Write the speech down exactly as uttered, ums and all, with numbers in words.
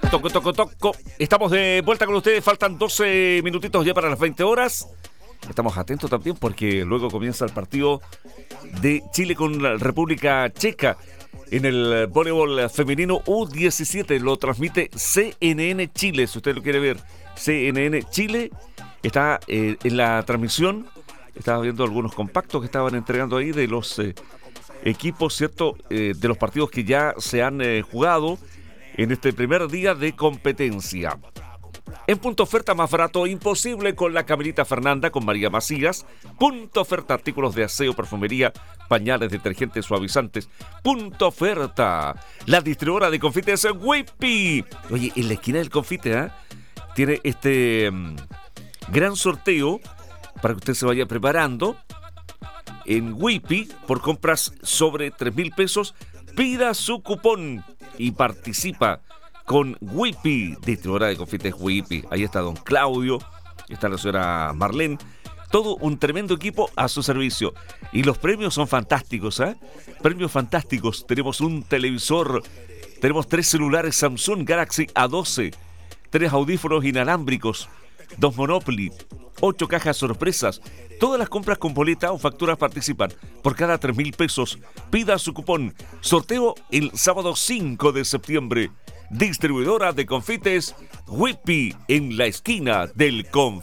Toco, toco, toco. Estamos de vuelta con ustedes. Faltan doce minutitos ya para las veinte horas. Estamos atentos también porque luego comienza el partido de Chile con la República Checa en el voleibol femenino U diecisiete. Lo transmite C N N Chile, si usted lo quiere ver. C N N Chile está eh, en la transmisión. Estaba viendo algunos compactos que estaban entregando ahí de los eh, equipos, ¿cierto? Eh, de los partidos que ya se han eh, jugado en este primer día de competencia. En Punto Oferta, más barato imposible con la Camilita Fernanda, con María Macías. Punto Oferta, artículos de aseo, perfumería, pañales, detergentes, suavizantes. Punto Oferta, la distribuidora de confites Whippy. Oye, en la esquina del confite, ¿eh? Tiene este um, gran sorteo para que usted se vaya preparando. En Whippy, por compras sobre tres mil pesos, pida su cupón y participa con Whippy, distribuidora de confites Whippy. Ahí está don Claudio, está la señora Marlene, todo un tremendo equipo a su servicio. Y los premios son fantásticos, ¿eh? Premios fantásticos. Tenemos un televisor, tenemos tres celulares Samsung Galaxy A doce, tres audífonos inalámbricos, dos Monopoly, ocho cajas sorpresas. Todas las compras con boleta o facturas participan. Por cada tres mil pesos, pida su cupón. Sorteo el sábado cinco de septiembre. Distribuidora de confites Whippy, en la esquina del confite.